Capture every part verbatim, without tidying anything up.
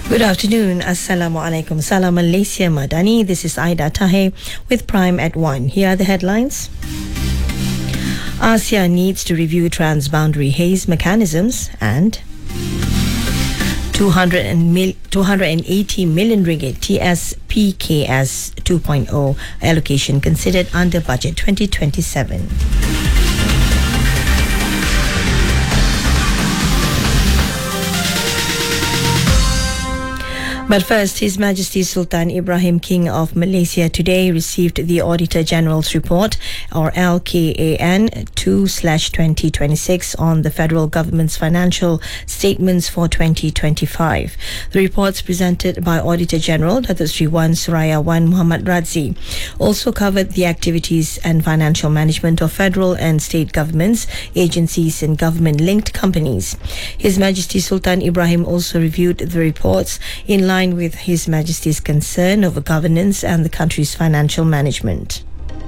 Good afternoon. Assalamu alaikum. Salam Malaysia Madani. This is Aida Tahe with Prime at one. Here are the headlines. ASEAN needs to review transboundary haze mechanisms, and two hundred eighty million ringgit T S P K S two point oh allocation considered under budget twenty twenty-seven. But first, His Majesty Sultan Ibrahim King of Malaysia today received the Auditor General's report, or L K A N two slash twenty twenty-six, on the federal government's financial statements for twenty twenty-five. The reports presented by Auditor General Datuk Sri Wan Suraya Wan Muhammad Radzi also covered the activities and financial management of federal and state governments, agencies and government-linked companies. His Majesty Sultan Ibrahim also reviewed the reports in line with His Majesty's concern over governance and the country's financial management.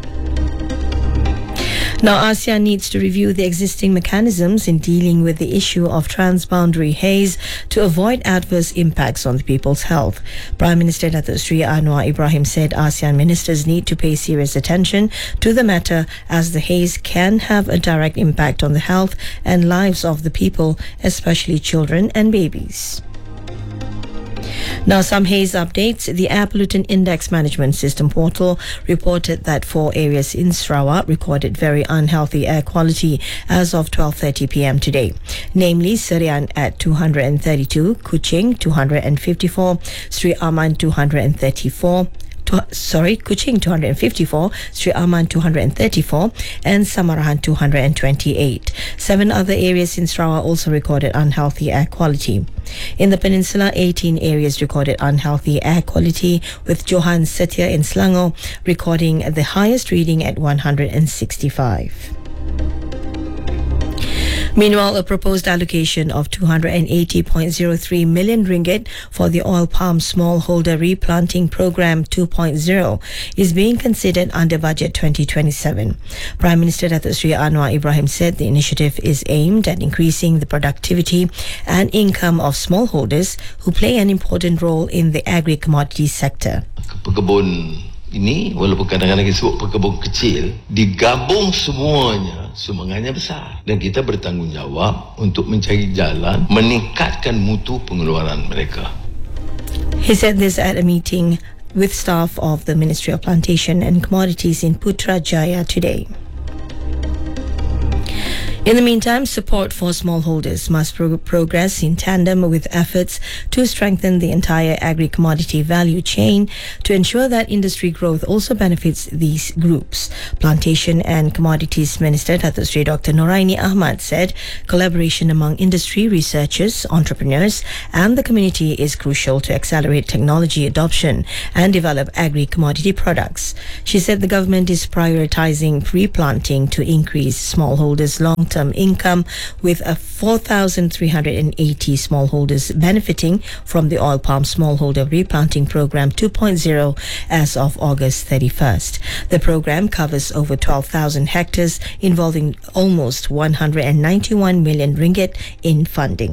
Now, ASEAN needs to review the existing mechanisms in dealing with the issue of transboundary haze to avoid adverse impacts on the people's health. Prime Minister Datuk Sri Anwar Ibrahim said ASEAN ministers need to pay serious attention to the matter, as the haze can have a direct impact on the health and lives of the people, especially children and babies. Now, some haze updates. The Air Pollutant Index Management System portal reported that four areas in Sarawak recorded very unhealthy air quality as of twelve thirty p m today, namely Serian at two hundred thirty-two, Kuching two hundred fifty-four, Sri Aman two hundred thirty-four, Sorry, Kuching two hundred fifty-four, Sri Aman two hundred thirty-four, and Samarahan two hundred twenty-eight. Seven other areas in Sarawak also recorded unhealthy air quality. In the peninsula, eighteen areas recorded unhealthy air quality, with Johan Setia in Selangor recording the highest reading at one hundred sixty-five. Meanwhile, a proposed allocation of two hundred eighty point zero three million ringgit for the oil palm smallholder replanting program two point oh is being considered under budget twenty twenty-seven. Prime Minister Datuk Sri Anwar Ibrahim said the initiative is aimed at increasing the productivity and income of smallholders who play an important role in the agri-commodity sector. Pekebun ini, walaupun kadang-kadang disebut pekebun kecil, digabung semuanya, sumbangannya besar. Dan kita bertanggungjawab untuk mencari jalan meningkatkan mutu pengeluaran mereka. He said this at a meeting with staff of the Ministry of Plantation and Commodities in Putrajaya today. In the meantime, support for smallholders must pro- progress in tandem with efforts to strengthen the entire agri-commodity value chain to ensure that industry growth also benefits these groups. Plantation and Commodities Minister Datuk Sri Doctor Noraini Ahmad said collaboration among industry researchers, entrepreneurs and the community is crucial to accelerate technology adoption and develop agri-commodity products. She said the government is prioritizing replanting to increase smallholders' long term income, with a four thousand three hundred eighty smallholders benefiting from the oil palm smallholder replanting program two point oh as of August thirty-first. The program covers over twelve thousand hectares, involving almost one hundred ninety-one million ringgit in funding.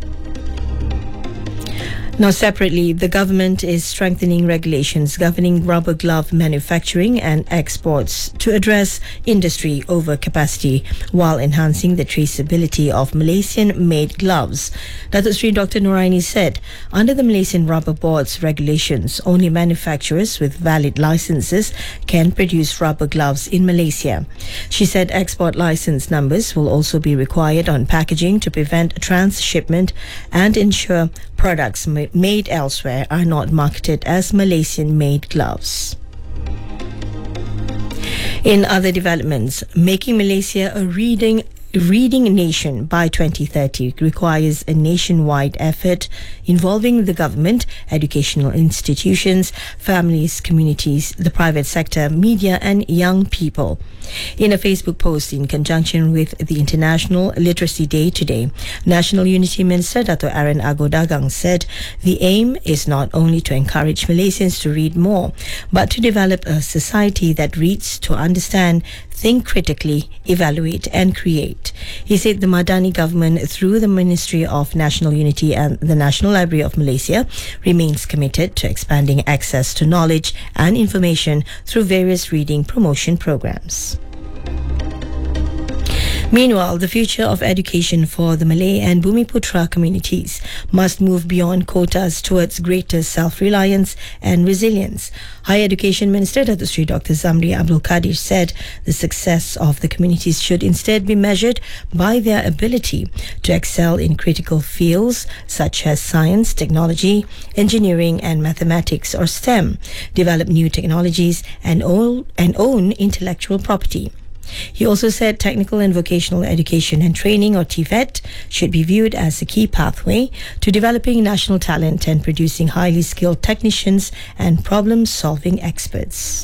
Now, separately, the government is strengthening regulations governing rubber glove manufacturing and exports to address industry overcapacity while enhancing the traceability of Malaysian-made gloves. Datuk Sri Doctor Noraini said, under the Malaysian Rubber Board's regulations, only manufacturers with valid licenses can produce rubber gloves in Malaysia. She said export license numbers will also be required on packaging to prevent transshipment and ensure products made elsewhere are not marketed as Malaysian-made gloves. In other developments, making Malaysia a reading reading nation by twenty thirty requires a nationwide effort involving the government, educational institutions, families, communities, the private sector, media and young people. In a Facebook post in conjunction with the International Literacy Day today, National Unity Minister Dato Aaron Agodagang said the aim is not only to encourage Malaysians to read more, but to develop a society that reads to understand think critically, evaluate and create. He said the Madani government, through the Ministry of National Unity and the National Library of Malaysia, remains committed to expanding access to knowledge and information through various reading promotion programs. Meanwhile, the future of education for the Malay and Bumiputra communities must move beyond quotas towards greater self-reliance and resilience. Higher Education Minister Datuk Seri Doctor Zamri Abdul Kadir said the success of the communities should instead be measured by their ability to excel in critical fields such as science, technology, engineering and mathematics or STEM, develop new technologies and own, and own intellectual property. He also said technical and vocational education and training, or T V E T, should be viewed as a key pathway to developing national talent and producing highly skilled technicians and problem-solving experts.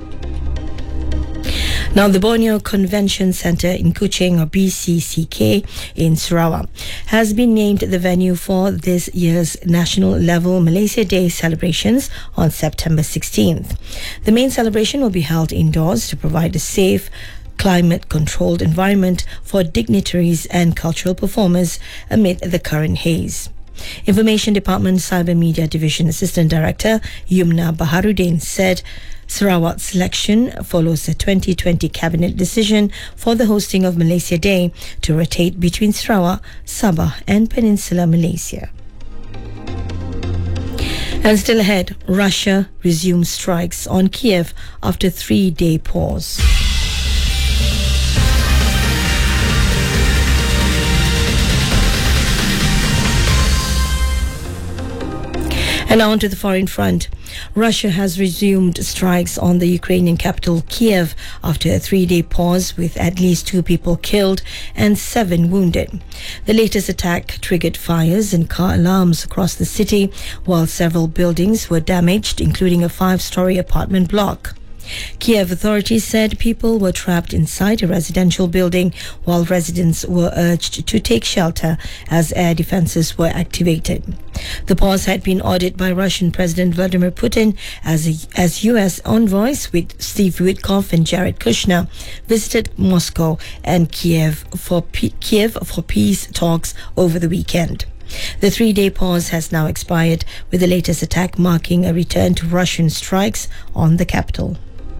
Now, the Borneo Convention Centre in Kuching, or B C C K, in Sarawak, has been named the venue for this year's National Level Malaysia Day celebrations on September sixteenth. The main celebration will be held indoors to provide a safe, climate-controlled environment for dignitaries and cultural performers amid the current haze. Information Department Cyber Media Division Assistant Director Yumna Baharuddin said Sarawak's selection follows a twenty twenty cabinet decision for the hosting of Malaysia Day to rotate between Sarawak, Sabah and Peninsular Malaysia. And still ahead, Russia resumes strikes on Kiev after three-day pause. And now on to the foreign front. Russia has resumed strikes on the Ukrainian capital Kiev after a three-day pause, with at least two people killed and seven wounded. The latest attack triggered fires and car alarms across the city, while several buildings were damaged, including a five-story apartment block. Kiev authorities said people were trapped inside a residential building, while residents were urged to take shelter as air defenses were activated. The pause had been ordered by Russian President Vladimir Putin as a, as U S envoys with Steve Witkoff and Jared Kushner visited Moscow and Kiev for P- Kiev for peace talks over the weekend. The three-day pause has now expired, with the latest attack marking a return to Russian strikes on the capital.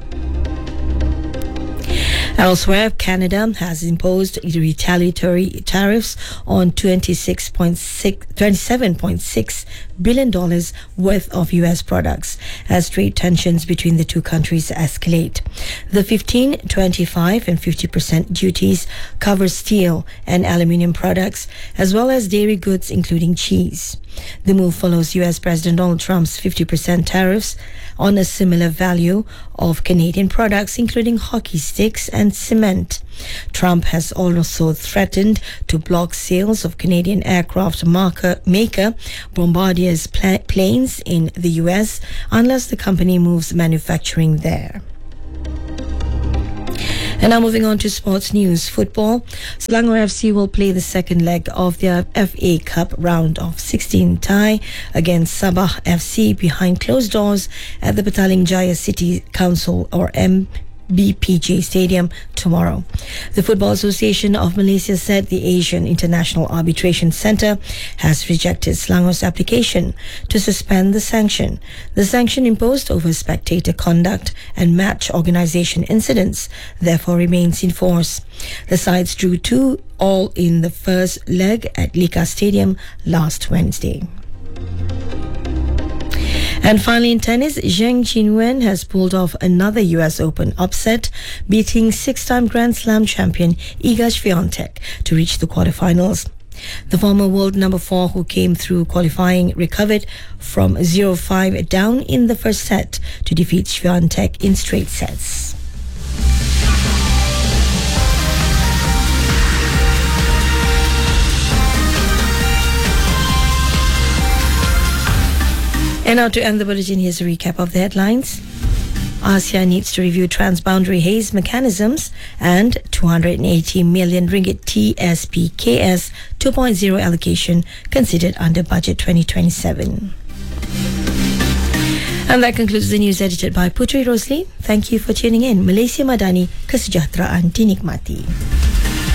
Elsewhere, Canada has imposed retaliatory tariffs on twenty-six point six, twenty-seven point six billion dollars worth of U S products as trade tensions between the two countries escalate. The fifteen, twenty-five and fifty percent duties cover steel and aluminium products, as well as dairy goods including cheese. The move follows U S President Donald Trump's fifty percent tariffs on a similar value of Canadian products, including hockey sticks and cement. Trump has also threatened to block sales of Canadian aircraft marker, maker Bombardier's pla- planes in the U S unless the company moves manufacturing there. And now moving on to sports news. Football. Selangor F C will play the second leg of their F A Cup round of sixteen tie against Sabah F C behind closed doors at the Petaling Jaya City Council, or M B P J Stadium, tomorrow. The Football Association of Malaysia said the Asian International Arbitration Centre has rejected Selangor's application to suspend the sanction. The sanction imposed over spectator conduct and match organisation incidents therefore remains in force. The sides drew two all in the first leg at Lika Stadium last Wednesday. And finally, in tennis, Zheng Qinwen has pulled off another U S Open upset, beating six-time Grand Slam champion Iga Swiatek to reach the quarterfinals. The former world number four, who came through qualifying, recovered from zero five down in the first set to defeat Swiatek in straight sets. And now to end the bulletin, here's a recap of the headlines. ASEAN needs to review transboundary haze mechanisms, and two hundred eighty million ringgit T S P K S two point oh allocation considered under budget twenty twenty-seven. And that concludes the news edited by Putri Rosli. Thank you for tuning in. Malaysia Madani, kesejahteraan dinikmati.